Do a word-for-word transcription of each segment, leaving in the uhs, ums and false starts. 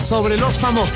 sobre los famosos.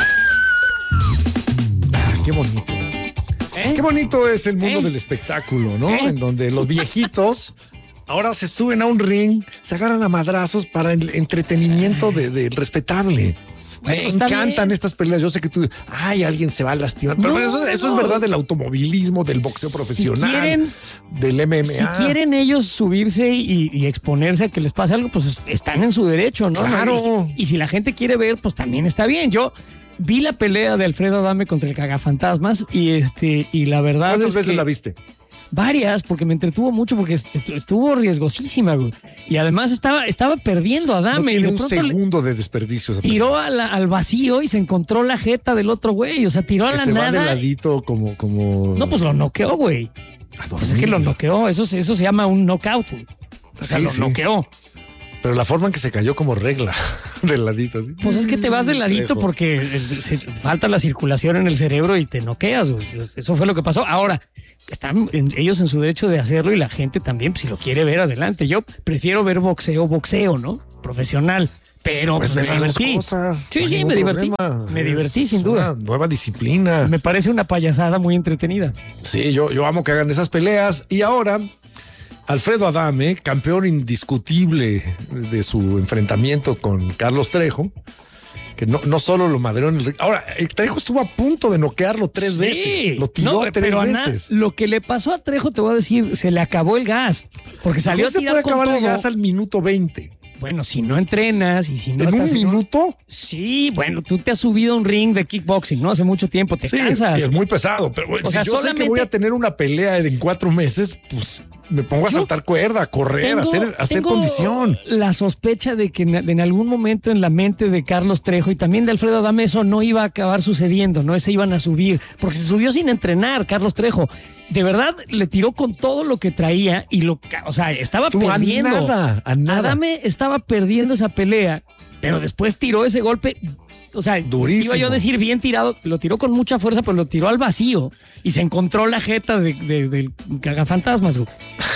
Ah, qué bonito. ¿Eh? Qué bonito es el mundo ¿Eh? del espectáculo, ¿no? ¿Eh? En donde los viejitos ahora se suben a un ring, se agarran a madrazos para el entretenimiento de, de respetable. Bueno, Me está encantan bien. estas peleas. Yo sé que tú, ay, alguien se va a lastimar. Pero No, eso, eso no. es verdad del automovilismo, del boxeo Si profesional, quieren- del M M A. Si quieren ellos subirse y, y exponerse a que les pase algo, pues están en su derecho, ¿no? Claro. Y si, y si la gente quiere ver, pues también está bien. Yo vi la pelea de Alfredo Adame contra el Cagafantasmas y este y la verdad ¿Cuántas es veces que la viste? varias, porque me entretuvo mucho, porque est- estuvo riesgosísima, güey. Y además estaba, estaba perdiendo a No Adame y tiene de un pronto le segundo de desperdicio. esa tiró pelea. a la- al vacío y se encontró la jeta del otro güey. O sea, tiró a Que la se va de nada. ladito como, como... No, pues lo noqueó, güey. a Pues es dormir. que lo noqueó. Eso, se- eso se llama un knockout, güey. O sea, Sí, lo sí. noqueó. Pero la forma en que se cayó como regla, de ladito así. Pues es que te vas de ladito Trejo. porque eh, se- falta la circulación en el cerebro y te noqueas, güey. Eso fue lo que pasó. Ahora, están en- ellos en su derecho de hacerlo y la gente también, pues, si lo quiere ver, adelante. Yo prefiero ver boxeo, boxeo, ¿no? Profesional. Pero Pues pues, ver me las dos divertí. cosas. Sí, no hay sí, ningún me divertí. problema. Me Es divertí, sin duda. Una nueva disciplina. Me parece una payasada muy entretenida. Sí, yo, yo amo que hagan esas peleas. Y ahora, Alfredo Adame, campeón indiscutible de su enfrentamiento con Carlos Trejo, que no, no solo lo madreó en el ring. Ahora, el Trejo estuvo a punto de noquearlo tres Sí. veces. Lo tiró No, tres pero Ana, veces. lo que le pasó a Trejo, te voy a decir, se le acabó el gas. Porque salió a ¿Cómo se tirar puede con acabar el todo. gas al minuto veinte? Bueno, si no entrenas y si no ¿En un estás minuto? Sí, bueno, tú te has subido a un ring de kickboxing, ¿no? Hace mucho tiempo, te Sí, cansas. y es muy pesado, pero bueno, O si sea, yo sé solamente- que voy a tener una pelea en cuatro meses, pues me pongo a Yo saltar cuerda, a correr, a Tengo- hacer, a hacer tengo condición. La sospecha de que en, en algún momento en la mente de Carlos Trejo y también de Alfredo Adame eso no iba a acabar sucediendo, no se iban a subir, porque se subió sin entrenar Carlos Trejo. De verdad le tiró con todo lo que traía y lo, ca- o sea, estaba Estuvo a perdiendo. nada, a nada. Adame estaba perdiendo esa pelea, pero después tiró ese golpe. O sea, Durísimo. iba yo a decir bien tirado, lo tiró con mucha fuerza, pero lo tiró al vacío y se encontró la jeta de, de- del cagafantasmas, güey.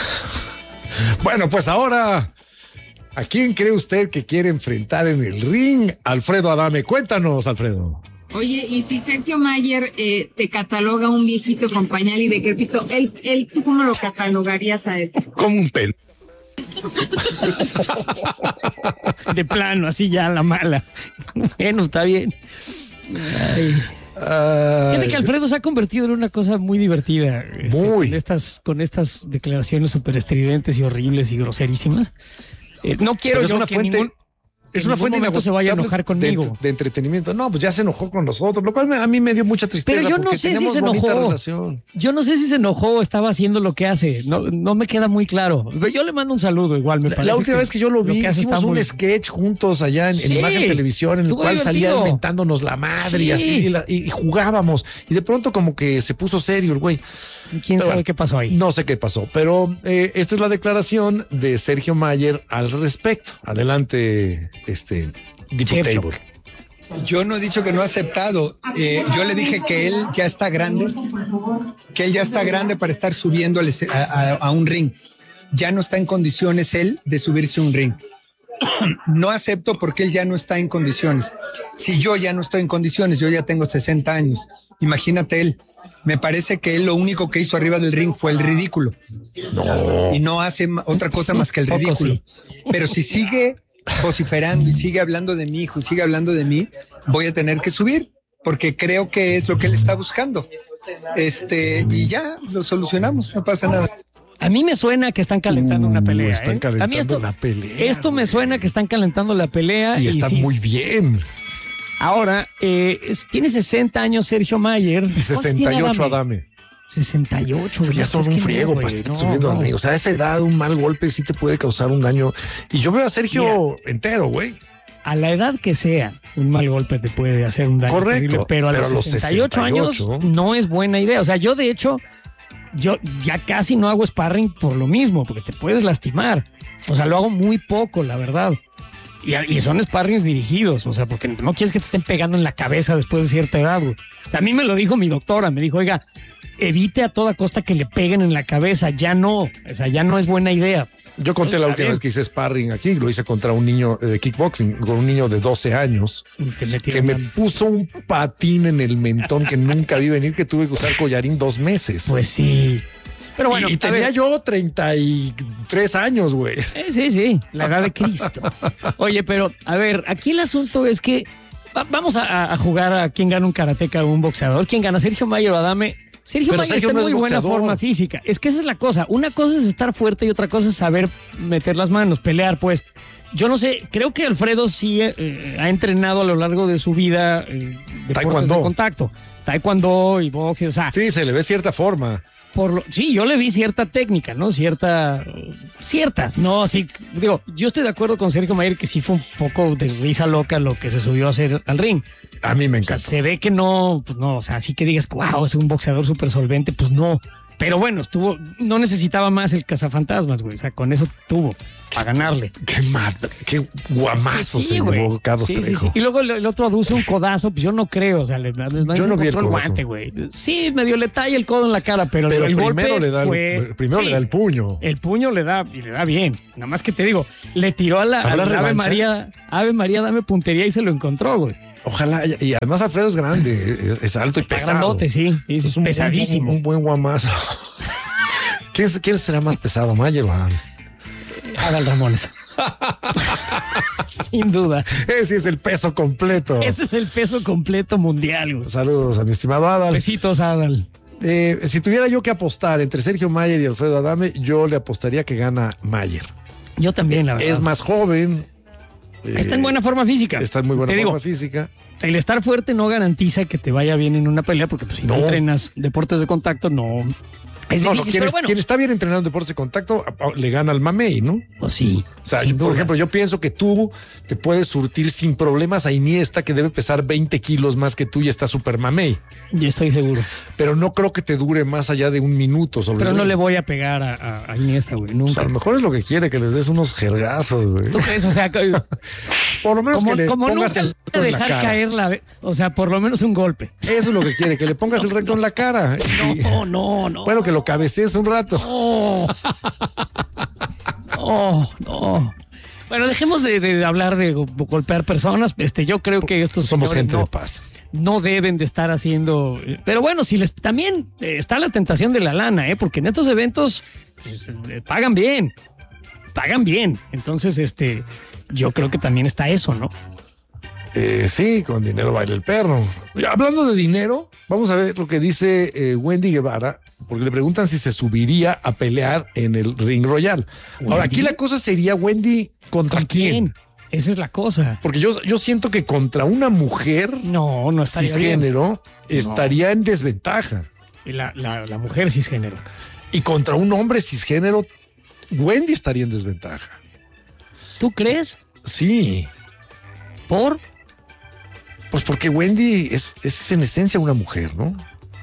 Bueno, pues ahora, ¿a quién cree usted que quiere enfrentar en el ring? Alfredo Adame. Cuéntanos, Alfredo. Oye, y si Sergio Mayer eh, te cataloga un viejito con pañal y decrépito, él, él, ¿tú cómo lo catalogarías a él? Como un pen. De plano, así ya la mala. Bueno, está bien. Ay. Fíjate que Alfredo se ha convertido en una cosa muy divertida. este, Muy. Con estas, con estas declaraciones súper estridentes y horribles y groserísimas. Eh, no quiero Pero es yo una que fuente. ningún, que Es una en fuente ningún momento se vaya a enojar inagotable conmigo. De, de entretenimiento. No, pues ya se enojó con nosotros, lo cual me- a mí me dio mucha tristeza. Pero yo no porque sé si tenemos se bonita enojó. relación. Yo no sé si se enojó o estaba haciendo lo que hace. No, no me queda muy claro. Yo le mando un saludo igual, me La, parece. la última vez que yo lo vi, que hace hicimos está un muy- sketch juntos allá en, en Sí, Imagen Televisión, en el estuvo cual salía divertido. inventándonos la madre y Sí. así, y, la- y- y jugábamos. Y de pronto como que se puso serio el güey. ¿Quién Pero sabe bueno, qué pasó ahí? No sé qué pasó, pero eh, esta es la declaración de Sergio Mayer al respecto. Adelante, este diputado. Yo no he dicho que no ha aceptado. Eh, yo le dije que él ya está grande, que él ya está grande para estar subiendo al esce- a, a- a un ring. Ya no está en condiciones él de subirse a un ring. No acepto porque él ya no está en condiciones. Si yo ya no estoy en condiciones, yo ya tengo sesenta años. Imagínate él. Me parece que él lo único que hizo arriba del ring fue el ridículo. Y no hace ma- otra cosa más que el Poco ridículo. sí. Pero si sigue vociferando y sigue hablando de mi hijo y sigue hablando de mí, voy a tener que subir porque creo que es lo que él está buscando. Este, y ya lo solucionamos, no pasa nada. A mí me suena que están calentando una Uh, pelea. están ¿eh? calentando A mí esto, la pelea, Esto me suena que están calentando la pelea. Y está sí, muy bien. Ahora, eh, es- tiene sesenta años Sergio Mayer. Y ¿Cuántos sesenta y tiene ocho Adame. sesenta y ocho. Es que ya güey, son es un que no, friego para güey, estar no, subiendo al no. ring. O sea, a esa edad un mal golpe sí te puede causar un daño. Y yo veo a Sergio entero, güey. A la edad que sea, un mal golpe te puede hacer un daño Correcto, terrible, pero a pero los, a los sesenta y ocho años sesenta y ocho. no es buena idea. O sea, yo de hecho, yo ya casi no hago sparring por lo mismo, porque te puedes lastimar. O sea, lo hago muy poco, la verdad. Y, y son sparrings dirigidos, o sea, porque no quieres que te estén pegando en la cabeza después de cierta edad, güey. O sea, a mí me lo dijo mi doctora, me dijo, oiga, evite a toda costa que le peguen en la cabeza, ya no, o sea, ya no es buena idea. Yo conté la última vez que hice sparring aquí, lo hice contra un niño de kickboxing, con un niño de doce años, que me puso un patín en el mentón que nunca vi venir, que tuve que usar collarín dos meses. Pues sí. Pero bueno, y, y tenía ver. yo treinta y tres años, güey. Eh, sí, sí, la edad de Cristo. Oye, pero a ver, aquí el asunto es que va, vamos a, a jugar a quién gana un karateca o un boxeador. ¿Quién gana, Sergio Mayer o Adame? Sergio Pero Mayer Sergio está en no muy buena forma física. Es que esa es la cosa. Una cosa es estar fuerte y otra cosa es saber meter las manos, pelear, pues. Yo no sé, creo que Alfredo sí eh, ha entrenado a lo largo de su vida eh, deportes de contacto. Taekwondo y boxeo, o sea. Sí, se le ve cierta forma. Por lo, sí, yo le vi cierta técnica, ¿no? Cierta, ciertas, no, sí, digo, yo estoy de acuerdo con Sergio Mayer que sí fue un poco de risa loca lo que se subió a hacer al ring. A mí me encanta. O sea, se ve que no, pues no, o sea, así que digas, wow, es un boxeador súper solvente, pues no. Pero bueno, estuvo, no necesitaba más el cazafantasmas, güey, o sea, con eso tuvo para ganarle. Qué madre, qué guamazo sí, se llevó Carlos sí, Trejo. Sí, sí. Y luego el, el otro aduce un codazo, pues yo no creo, o sea, le, le yo no vi el, el guante, güey. Sí, medio le talla el codo en la cara, pero, pero el primero golpe le da fue, el, primero sí, le da el puño. El puño le da y le da bien. Nada más que te digo, le tiró a la, a la Ave María, Ave María, dame puntería y se lo encontró, güey. Ojalá, y además Alfredo es grande, es, es alto Está y pesado. Grandote, sí, sí, es un, pesadísimo. Un, un buen guamazo. ¿Quién, ¿Quién será más pesado, Mayer o Adame? Adal Ramones. Sin duda. Ese es el peso completo. Ese es el peso completo mundial, güey. Saludos a mi estimado Adal. Besitos, Adal. Eh, si tuviera yo que apostar entre Sergio Mayer y Alfredo Adame, yo le apostaría que gana Mayer. Yo también, la verdad. Es más joven. Eh, está en buena forma física. Está en muy buena te forma digo, física. El estar fuerte no garantiza que te vaya bien en una pelea, porque pues, si no, no entrenas deportes de contacto, no. Es no, difícil, no, quien, pero es, bueno. quien está bien entrenado en deportes de contacto le gana al mamey, ¿no? Pues sí. O sea, yo, por ejemplo, yo pienso que tú te puedes surtir sin problemas a Iniesta, que debe pesar veinte kilos más que tú y está súper mamey. Yo estoy seguro. Pero no creo que te dure más allá de un minuto. Sobre pero el... no le voy a pegar a, a, a Iniesta, güey. Nunca. O sea, a lo mejor es lo que quiere, que les des unos jergazos, güey. ¿Tú crees? O sea, por lo menos como, que le como pongas nunca el dejar en la cara. caer la, o sea, por lo menos un golpe. Eso es lo que quiere, que le pongas el recto en la cara. No, y, no, no. Bueno, que lo cabecees un rato. No. No, no. Bueno, dejemos de, de hablar de golpear personas. Este, yo creo que estos somos gente no, de paz. No deben de estar haciendo. Pero bueno, si les también está la tentación de la lana, ¿eh? Porque en estos eventos pues, pagan bien. Pagan bien. Entonces, este, yo creo que también está eso, ¿no? Eh, sí, con dinero baila el perro. Hablando de dinero, vamos a ver lo que dice eh, Wendy Guevara, porque le preguntan si se subiría a pelear en el Ring Royal. ¿Wendy? Ahora, aquí la cosa sería, Wendy, ¿contra ¿Con quién? quién? Esa es la cosa. Porque yo, yo siento que contra una mujer no, no estaría cisgénero bien. estaría no. en desventaja. Y la, la, la mujer cisgénero. Y contra un hombre cisgénero, Wendy estaría en desventaja. ¿Tú crees? Sí. ¿Por? Pues porque Wendy es, es en esencia una mujer, ¿no?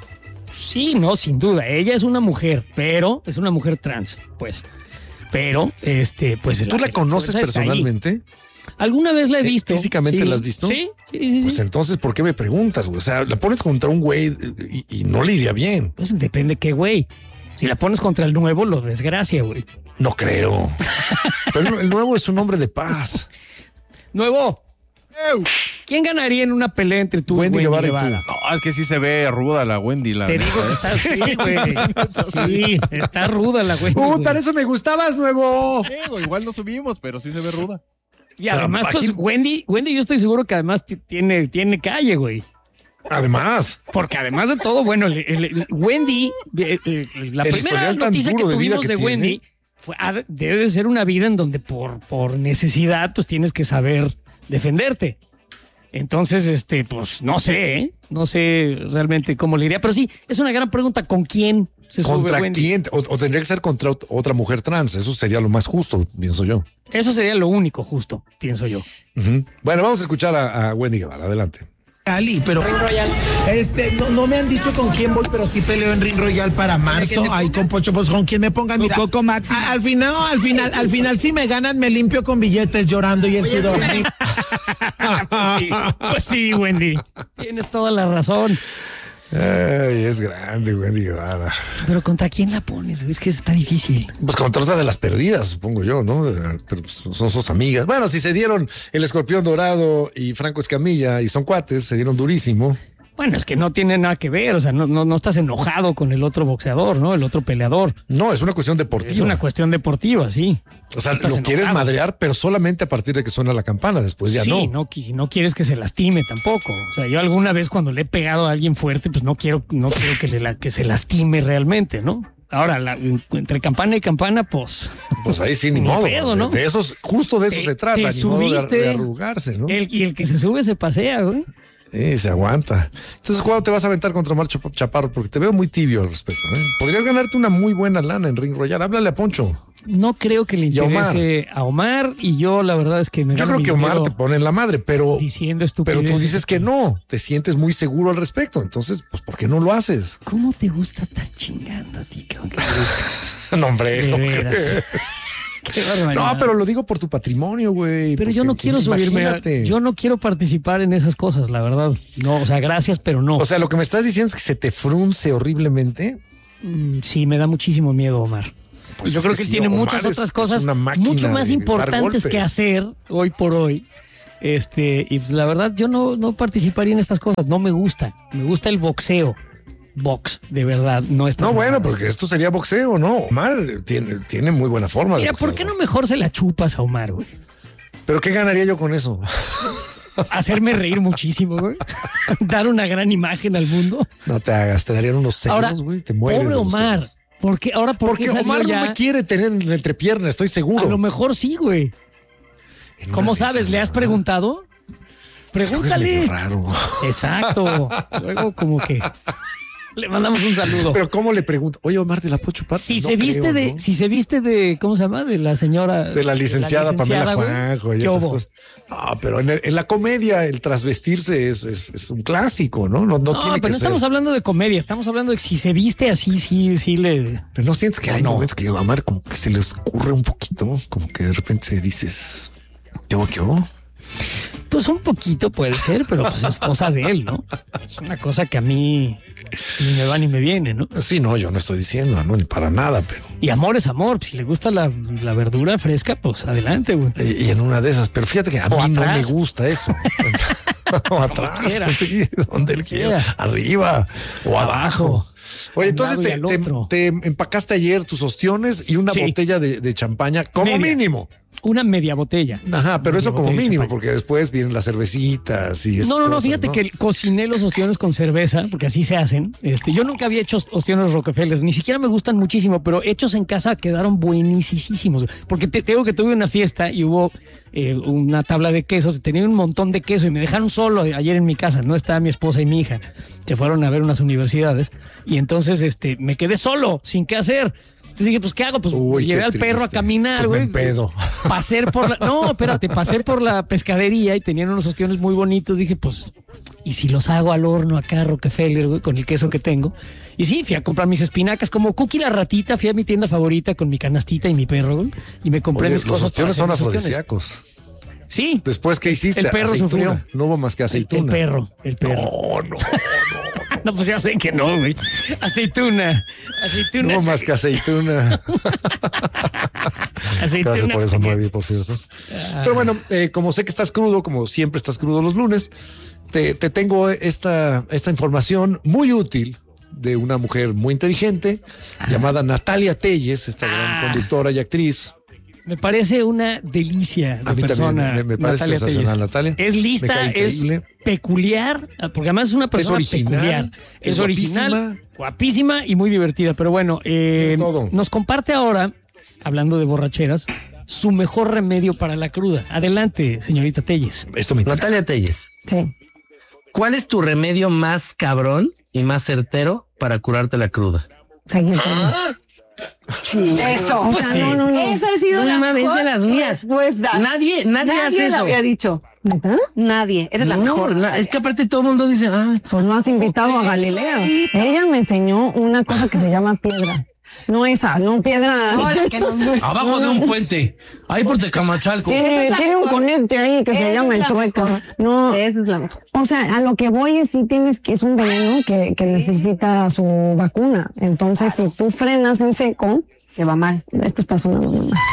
Sí, no, sin duda. Ella es una mujer, pero es una mujer trans, pues. Pero, este, pues. ¿Tú la, la conoces personalmente? Alguna vez la he visto. ¿Físicamente sí. la has visto? Sí, sí, sí. Pues sí. entonces, ¿por qué me preguntas, güey? O sea, la pones contra un güey y, y no le iría bien. Pues depende qué güey. Si la pones contra el nuevo, lo desgracia, güey. No creo. Pero el nuevo es un hombre de paz. Nuevo. ¿Quién ganaría en una pelea entre tú Wendy, Wendy Guevara Guevara? y tú? No, es que sí se ve ruda la Wendy. La Te digo que está así, güey. Sí, está ruda la Wendy. ¡Uh, para eso me gustabas, nuevo! Digo, igual no subimos, pero sí se ve ruda. Y además, pues, aquí... Wendy, Wendy, yo estoy seguro que además tiene, tiene calle, güey. Además. Porque además de todo, bueno, el, el, el Wendy, eh, eh, la el primera noticia que tuvimos de, de Wendy fue, ah, debe de ser una vida en donde por, por necesidad, pues tienes que saber defenderte. Entonces, este, pues no sé, ¿eh? No sé realmente cómo le iría, pero sí, es una gran pregunta, ¿con quién se sube ¿Contra Wendy? quién? O, o tendría que ser contra otra mujer trans, eso sería lo más justo, pienso yo. Eso sería lo único justo, pienso yo. Uh-huh. Bueno, vamos a escuchar a, a Wendy Guevara, adelante. Ali, pero Ring Royal. Este, no, no me han dicho con quién voy, pero sí peleo en Ring Royal para marzo. Ahí con Pocho, pues con quien me pongan. Mira, Coco Maxi. A, al final, al final, al final, si me ganan, me limpio con billetes llorando y el Oye, sudor. pues, sí, pues sí, Wendy. Tienes toda la razón. Ay, es grande, Wendy Guevara. Pero ¿contra quién la pones, güey? Es que está difícil. Pues contra otra de las perdidas, supongo yo, ¿no? Pero pues, son sus amigas. Bueno, si se dieron el Escorpión Dorado y Franco Escamilla y son cuates, se dieron durísimo. Bueno, es que no tiene nada que ver, o sea, no, no, no estás enojado con el otro boxeador, ¿no? El otro peleador. No, es una cuestión deportiva. Es una cuestión deportiva, sí. O sea, No estás lo quieres enojado. madrear, pero solamente a partir de que suena la campana, después ya sí, no. no. qui- no quieres que se lastime tampoco. O sea, yo alguna vez cuando le he pegado a alguien fuerte, pues no quiero, no quiero que, le, la- que se lastime realmente, ¿no? Ahora, la- entre campana y campana, pues... Pues ahí sí, ni Ni modo. pedo, ¿no? de, de esos, justo de eso Te- se trata, te ni modo de, subiste. de arrugarse, ¿no? El, y el que se sube se pasea, güey. Sí, se aguanta. Entonces, ¿cuándo te vas a aventar contra Omar Chap- Chaparro? Porque te veo muy tibio al respecto. ¿eh? Podrías ganarte una muy buena lana en Ring Royal. Háblale a Poncho. No creo que le Y a Omar. interese a Omar y yo la verdad es que me Yo gano creo mi que Omar dinero te pone en la madre, pero, diciendo pero estupideces. tú dices que no. Te sientes muy seguro al respecto. Entonces, pues, ¿por qué no lo haces? ¿Cómo te gusta estar chingando a ti, cabrón? No, hombre. De ¿no veras. crees? Qué barbaridad. No, pero lo digo por tu patrimonio, güey. Pero yo no porque quiero subirme, a- imagínate. yo no quiero participar en esas cosas, la verdad. No, o sea, gracias, pero no. O sea, lo que me estás diciendo es que se te frunce horriblemente. Mm, sí, me da muchísimo miedo, Omar. Pues yo es creo que que él sí, tiene Omar muchas es- otras es cosas una máquina mucho más de dar importantes golpes. que hacer hoy por hoy. Este, y pues, la verdad, yo no, no participaría en estas cosas. No me gusta. Me gusta el boxeo. Box, de verdad. No estas No, bueno, mamadas. porque esto sería boxeo, ¿no? Omar tiene, tiene muy buena forma. de Mira, ¿por qué boxeador. no mejor se la chupas a Omar, güey? ¿Pero qué ganaría yo con eso? Hacerme reír muchísimo, güey. Dar una gran imagen al mundo. No te hagas, te darían unos Ahora, celos, güey. Te mueres. pobre de los Omar. celos. ¿Por qué? Ahora, ¿por Porque qué salió Omar ya? no me quiere tener en la entrepierna, estoy seguro. A lo mejor sí, güey. En una ¿Cómo de sabes? esas, ¿Le has ¿verdad? preguntado? Creo que es Pregúntale. medio raro. Exacto. Luego como que le mandamos un saludo. Pero ¿cómo le pregunto? Oye, Omar, ¿te la puedo chupar? si No se viste creo, de, ¿no? si se viste de, ¿cómo se llama? De la señora. De la licenciada, Pamela güey. Juanjo y ¿Qué esas hubo? cosas. No, pero en, el- en la comedia el trasvestirse es, es, es un clásico, ¿no? No, no, No, tiene pero que no ser. estamos hablando de comedia, estamos hablando de que si se viste así, sí, sí le. Pero no sientes que hay No. momentos que a Omar como que se le escurre un poquito, como que de repente dices, ¿qué hubo, qué hubo? Pues un poquito puede ser, pero pues es cosa de él, ¿no? Es una cosa que a mí ni me va ni me viene, ¿no? Sí, no, yo no estoy diciendo, no, ni para nada, pero. Y amor es amor. Si le gusta la, la verdura fresca, pues adelante, güey. Y, y en una de esas, pero fíjate que a O mí no atrás. me gusta eso. O atrás, quiera. sí, donde él Como quiera. quiera. Arriba o abajo. Abajo. Oye, A un entonces lado y te, al te- otro. te empacaste ayer tus ostiones y una Sí. botella de, de champaña, como Media. mínimo. Una media botella. Ajá, pero Media eso como botella de mínimo, champaña. porque después vienen las cervecitas y esas No, no, no, cosas, fíjate ¿no? que cociné los ostiones con cerveza, porque así se hacen. Este, yo nunca había hecho ostiones Rockefeller, ni siquiera me gustan muchísimo, pero hechos en casa quedaron buenísimos. Porque te te digo que tuve una fiesta y hubo eh, una tabla de quesos, tenía un montón de queso y me dejaron solo ayer en mi casa, no estaba mi esposa y mi hija, se fueron a ver unas universidades y entonces este, me quedé solo, sin qué hacer. Entonces dije, pues, ¿qué hago? Pues Uy, llevé qué al perro a triste. caminar, Pues me güey. empedo. Pasé por la... No, espérate, pasé por la pescadería y tenían unos ostiones muy bonitos. Dije, pues, ¿y si los hago al horno acá, Rockefeller, güey, con el queso que tengo? Y sí, fui a comprar mis espinacas. Como Cookie la ratita, fui a mi tienda favorita con mi canastita y mi perro, güey, y me compré Oye, mis los cosas. para ostiones son hacer mis ostiones. afrodisíacos. Sí. Después, ¿qué hiciste? El perro Aceituna. sufrió. No hubo más que El, aceituna. el perro, el perro. No, no, No, pues ya sé que no, güey. Aceituna. Aceituna. no hubo más que aceituna. Aceituna. Gracias por eso, Nuevi, por cierto. Pero bueno, eh, como sé que estás crudo, como siempre estás crudo los lunes, te, te tengo esta, esta información muy útil de una mujer muy inteligente llamada Natalia Telles, esta gran Ah. conductora y actriz. Me parece una delicia de A mí también persona. me- me parece Natalia sensacional, Telles. Natalia. Es Me lista, cae es increíble. peculiar, porque además es una persona original, peculiar. es Es, original, guapísima. guapísima y muy divertida. Pero bueno, eh, Tiene todo. nos comparte ahora, hablando de borracheras, su mejor remedio para la cruda. Adelante, señorita Telles. Esto me interesa. Natalia Telles, ¿cuál es tu remedio más cabrón y más certero para curarte la cruda? Eso. Pues sí. no, no, no. Esa ha sido No la mames, mejor de las mías. respuesta. Nadie, nadie, hace lo eso. había dicho. ¿Neta? Nadie. Eres la No, mejor. na- es que aparte todo el mundo dice, ay, Pues no has invitado a Galileo. Ella me enseñó una cosa que se llama piedra. No esa, no piedra. Abajo de un puente, ahí por Tecamachalco. Tiene, tiene un conecte ahí que se llama el trueco. No, esa es la mejor. O sea, a lo que voy es si tienes que es un veneno que, que necesita su vacuna. Entonces, si tú frenas en seco, te va mal. Esto está sonando muy mal.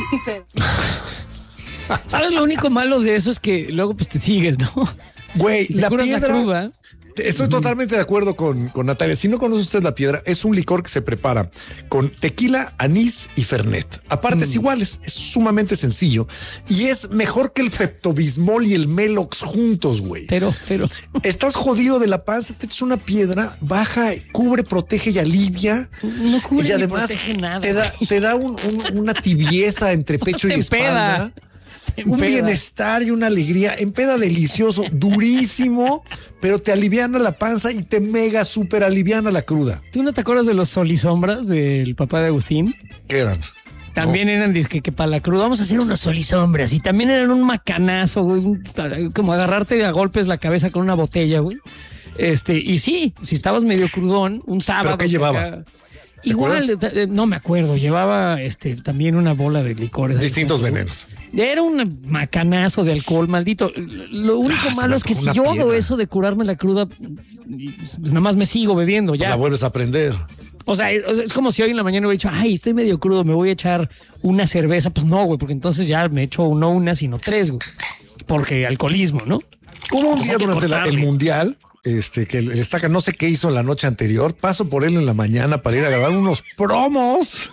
¿Sabes? Lo único malo de eso es que luego pues te sigues, ¿no? Güey, Si te la curas piedra. la cruda. Estoy uh-huh. totalmente de acuerdo con, con Natalia. Si no conoce usted la piedra, es un licor que se prepara con tequila, anís y fernet. Aparte, mm. es igual, es, es sumamente sencillo y es mejor que el Pepto-Bismol y el Melox juntos, güey. Pero, pero. Estás jodido de la panza, te echas una piedra, baja, cubre, protege y alivia. No cubre y además ni protege nada. Te da, te da un, un, una tibieza entre pecho no y espalda. Un Empeda. bienestar y una alegría. Empeda delicioso, durísimo, pero te aliviana la panza y te mega super aliviana la cruda. ¿Tú no te acuerdas de los sol y sombras del papá de Agustín? ¿Qué eran? También no. eran disque que para la cruda vamos a hacer unos sol y sombras. Y también eran un macanazo, güey. Un, como agarrarte a golpes la cabeza con una botella, güey. Este, y sí, si estabas medio crudón, un sábado. ¿Pero qué llevaba? Acá, igual, eh, no me acuerdo, llevaba este también una bola de licores. Distintos venenos. Era un macanazo de alcohol, maldito. Lo único ah, malo es que si yo piedra. hago eso de curarme la cruda, pues nada más me sigo bebiendo ya. Pues la vuelves a aprender. O sea, es, es como si hoy en la mañana hubiera dicho, ay, estoy medio crudo, me voy a echar una cerveza. Pues no, güey, porque entonces ya me echo no una, sino tres, güey. Porque alcoholismo, ¿no? Hubo un día durante la, el mundial. Este, que el Estaca no sé qué hizo la noche anterior, paso por él en la mañana para ir a grabar unos promos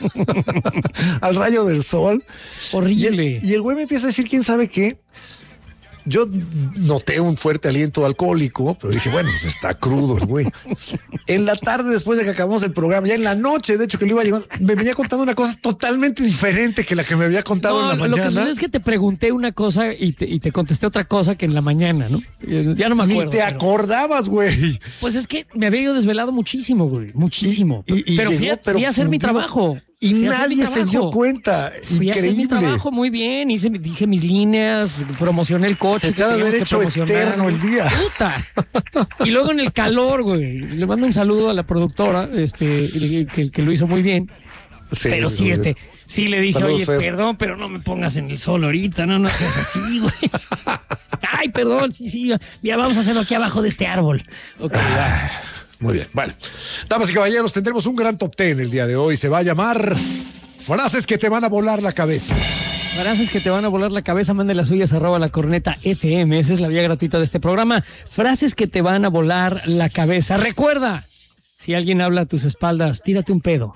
al rayo del sol. Horrible. Y el, y el güey me empieza a decir, ¿quién sabe qué? Yo noté un fuerte aliento alcohólico, pero dije, bueno, pues está crudo el güey. En la tarde, después de que acabamos el programa, ya en la noche, de hecho, que lo iba llevando, me venía contando una cosa totalmente diferente que la que me había contado no, en la lo mañana. Lo que sucede es que te pregunté una cosa y te, y te contesté otra cosa que en la mañana, ¿no? Ya no me acuerdo. Ni te pero... acordabas, güey. Pues es que me había ido desvelado muchísimo, güey. Muchísimo. Y, y, y pero, llegó, fui a, pero fui a hacer mi trabajo. Y nadie se dio cuenta. Fui Increíble. a hacer mi trabajo muy bien. Hice, dije mis líneas, promocioné el coche. Se te ha de haber hecho eterno el día. Puta. Y luego en el calor, güey. Le mando un saludo a la productora, este, que, que lo hizo muy bien. Sí, pero sí, muy este, bien. sí le dije, Saludos, oye, Fer. perdón, pero no me pongas en el sol ahorita, no, no seas así, güey. Ay, perdón, sí, sí, ya vamos a hacerlo aquí abajo de este árbol. Ok, ah. Muy bien, bueno. Damas y caballeros, tendremos un gran top ten el día de hoy. Se va a llamar Frases que te van a volar la cabeza. Frases que te van a volar la cabeza, mande las suyas, arroba la corneta F M. Esa es la vía gratuita de este programa. Frases que te van a volar la cabeza. Recuerda, si alguien habla a tus espaldas, tírate un pedo.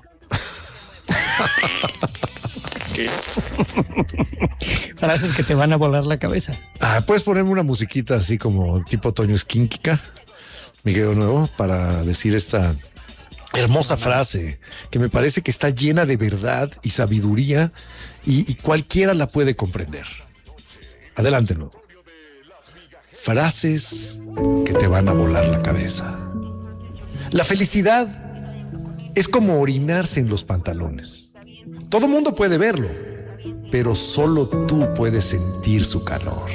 Frases que te van a volar la cabeza. Ah, puedes ponerme una musiquita así como tipo Toño Esquínquica, Miguel Nuevo, para decir esta hermosa frase que me parece que está llena de verdad y sabiduría y, y cualquiera la puede comprender. Adelante, Nuevo. Frases que te van a volar la cabeza. La felicidad es como orinarse en los pantalones. Todo mundo puede verlo, pero solo tú puedes sentir su calor.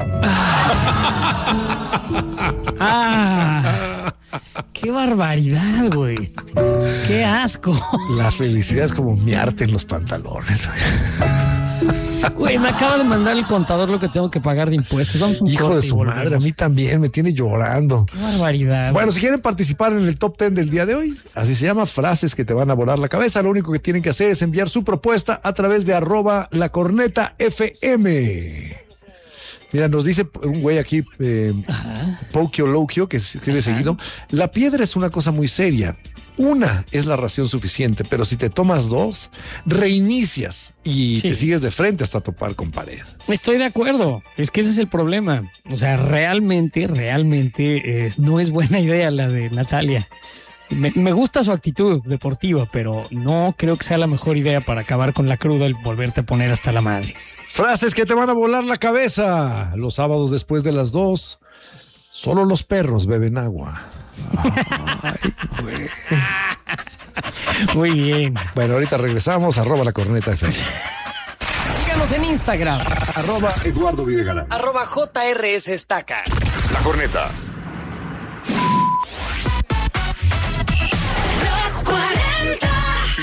Ah, qué barbaridad, güey. Qué asco. La felicidad es como miarte en los pantalones. Güey, me acaba de mandar el contador lo que tengo que pagar de impuestos. Vamos un Hijo de su madre, a mí también me tiene llorando. Qué barbaridad. Bueno, si quieren participar en el top ten del día de hoy, así se llama, frases que te van a volar la cabeza. Lo único que tienen que hacer es enviar su propuesta a través de arroba la corneta F M. Mira, nos dice un güey aquí, eh, Pokio Lokio, que escribe Ajá. seguido, la piedra es una cosa muy seria. Una es la ración suficiente, pero si te tomas dos, reinicias y sí. te sigues de frente hasta topar con pared. Estoy de acuerdo. Es que ese es el problema. O sea, realmente, realmente es, no es buena idea la de Natalia. Me, me gusta su actitud deportiva, pero no creo que sea la mejor idea para acabar con la cruda el volverte a poner hasta la madre. Frases que te van a volar la cabeza. Los sábados después de las dos, solo los perros beben agua. Ay, güey. Muy bien. Bueno, ahorita regresamos. Arroba la corneta F M. Síganos en Instagram. Arroba Eduardo Videgaray. Arroba J R S Estaca. La corneta. Los cuarenta.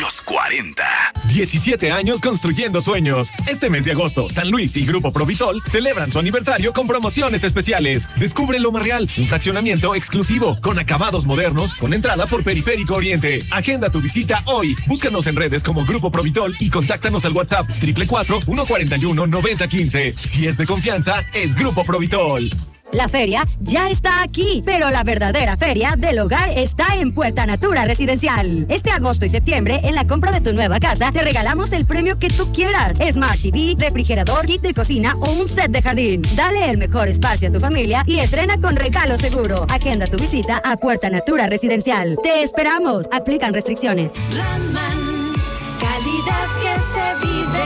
cuarenta. diecisiete años construyendo sueños. Este mes de agosto, San Luis y Grupo Provitol celebran su aniversario con promociones especiales. Descubre Loma Real, un fraccionamiento exclusivo, con acabados modernos, con entrada por Periférico Oriente. Agenda tu visita hoy. Búscanos en redes como Grupo Provitol y contáctanos al WhatsApp cuatro cuatro cuatro, uno cuatro uno, nueve cero uno cinco. Si es de confianza, es Grupo Provitol. La feria ya está aquí, pero la verdadera feria del hogar está en Puerta Natura Residencial. Este agosto y septiembre, en la compra de tu nueva casa, te regalamos el premio que tú quieras. Smart T V, refrigerador, kit de cocina o un set de jardín. Dale el mejor espacio a tu familia y estrena con regalo seguro. Agenda tu visita a Puerta Natura Residencial. Te esperamos. Aplican restricciones. Raman, calidad que se vive.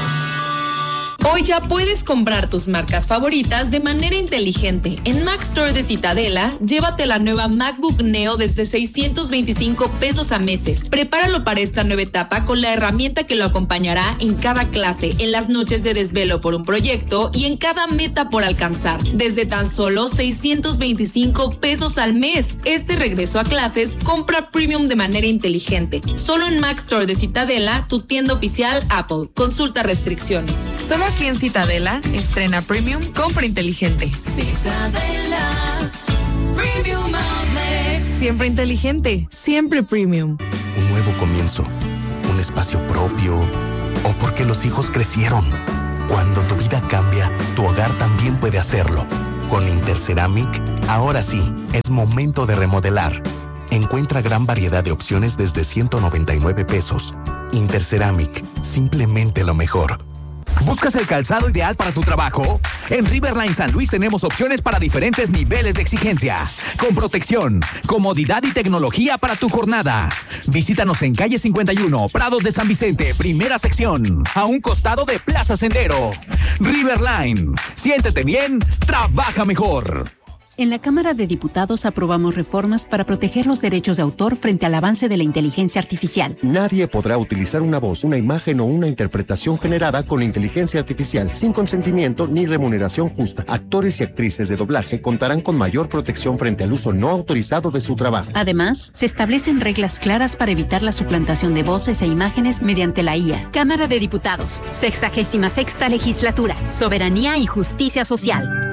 Hoy ya puedes comprar tus marcas favoritas de manera inteligente. En Mac Store de Citadela, llévate la nueva MacBook Neo desde seiscientos veinticinco pesos a meses. Prepáralo para esta nueva etapa con la herramienta que lo acompañará en cada clase, en las noches de desvelo por un proyecto y en cada meta por alcanzar. Desde tan solo seiscientos veinticinco pesos al mes. Este regreso a clases, compra premium de manera inteligente. Solo en Mac Store de Citadela, tu tienda oficial Apple. Consulta restricciones. Solo aquí en Citadela, estrena Premium, compra inteligente. Citadela, Premium Outlet. Siempre inteligente, siempre Premium. Un nuevo comienzo, un espacio propio, o porque los hijos crecieron. Cuando tu vida cambia, tu hogar también puede hacerlo. Con Interceramic, ahora sí, es momento de remodelar. Encuentra gran variedad de opciones desde ciento noventa y nueve pesos. Interceramic, simplemente lo mejor. ¿Buscas el calzado ideal para tu trabajo? En Riverline San Luis tenemos opciones para diferentes niveles de exigencia, con protección, comodidad y tecnología para tu jornada. Visítanos en calle cincuenta y uno, Prados de San Vicente, primera sección, a un costado de Plaza Sendero. Riverline, siéntete bien, trabaja mejor. En la Cámara de Diputados aprobamos reformas para proteger los derechos de autor frente al avance de la inteligencia artificial. Nadie podrá utilizar una voz, una imagen o una interpretación generada con inteligencia artificial sin consentimiento ni remuneración justa. Actores y actrices de doblaje contarán con mayor protección frente al uso no autorizado de su trabajo. Además, se establecen reglas claras para evitar la suplantación de voces e imágenes mediante la I A. Cámara de Diputados, sexagésima sexta legislatura, soberanía y justicia social.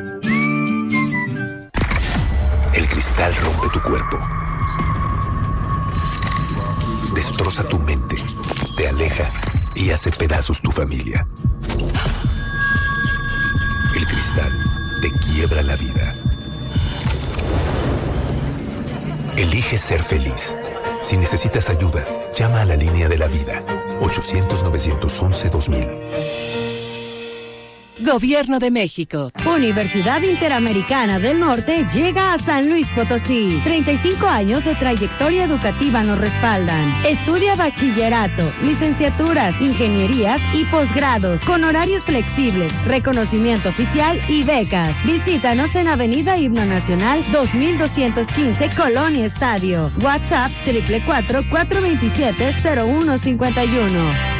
El cristal rompe tu cuerpo, destroza tu mente, te aleja y hace pedazos tu familia. El cristal te quiebra la vida. Elige ser feliz. Si necesitas ayuda, llama a la línea de la vida, ochocientos, novecientos once, dos mil. Gobierno de México. Universidad Interamericana del Norte llega a San Luis Potosí. treinta y cinco años de trayectoria educativa nos respaldan. Estudia bachillerato, licenciaturas, ingenierías y posgrados con horarios flexibles, reconocimiento oficial y becas. Visítanos en Avenida Himno Nacional dos mil doscientos quince, Colonia Estadio. WhatsApp cuatro cuatro cuatro, cuatro dos siete, cero uno cinco uno.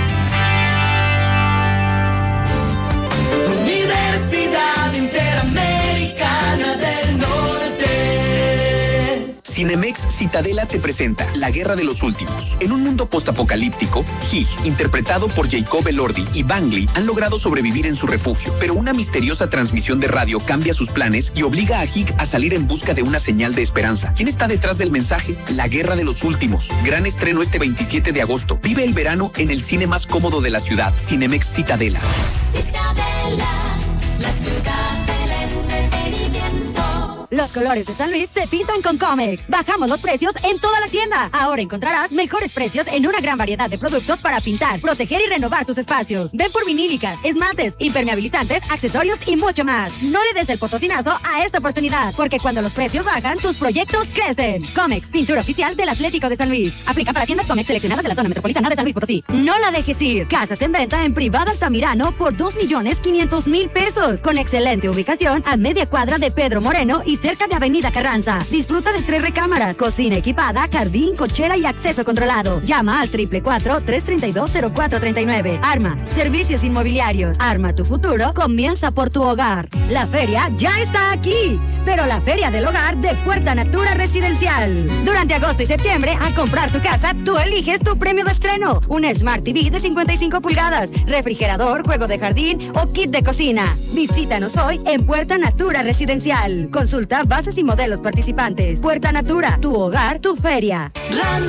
Universidad Interamericana del Norte. Cinemex Citadela te presenta La Guerra de los Últimos. En un mundo postapocalíptico, Hig, interpretado por Jacob Elordi, y Bangli han logrado sobrevivir en su refugio, pero una misteriosa transmisión de radio cambia sus planes y obliga a Hig a salir en busca de una señal de esperanza. ¿Quién está detrás del mensaje? La Guerra de los Últimos. Gran estreno este veintisiete de agosto. Vive el verano en el cine más cómodo de la ciudad. Cinemex Citadela. Citadela, la ciudad del entretenimiento. Los colores de San Luis se pintan con Comex. Bajamos los precios en toda la tienda. Ahora encontrarás mejores precios en una gran variedad de productos para pintar, proteger y renovar tus espacios. Ven por vinílicas, esmaltes, impermeabilizantes, accesorios y mucho más. No le des el potosinazo a esta oportunidad, porque cuando los precios bajan, tus proyectos crecen. Comex, pintura oficial del Atlético de San Luis. Aplica para tiendas Comex seleccionadas de la zona metropolitana de San Luis Potosí. No la dejes ir. Casas en venta en Privada Altamirano por dos millones quinientos mil pesos. Con excelente ubicación a media cuadra de Pedro Moreno y cerca de Avenida Carranza. Disfruta de tres recámaras, cocina equipada, jardín, cochera y acceso controlado. Llama al triple cuatro, tres tres dos, cero cuatro tres nueve. Arma, servicios inmobiliarios. Arma tu futuro, comienza por tu hogar. La feria ya está aquí, pero la Feria del Hogar de Puerta Natura Residencial. Durante agosto y septiembre, al comprar tu casa, tú eliges tu premio de estreno. Una Smart T V de cincuenta y cinco pulgadas, refrigerador, juego de jardín o kit de cocina. Visítanos hoy en Puerta Natura Residencial. Consulta bases y modelos participantes. Puerta Natura, tu hogar, tu feria.